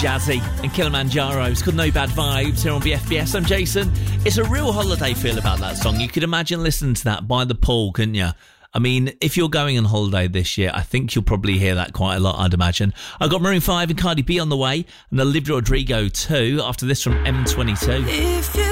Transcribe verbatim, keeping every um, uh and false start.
Jazzy and Kilimanjaro. It's called No Bad Vibes here on B F B S. I'm Jason. It's a real holiday feel about that song. You could imagine listening to that by the pool, couldn't you? I mean, if you're going on holiday this year, I think you'll probably hear that quite a lot, I'd imagine. I've got Maroon five and Cardi B on the way, and Olivia Rodrigo too, after this from M twenty-two. If you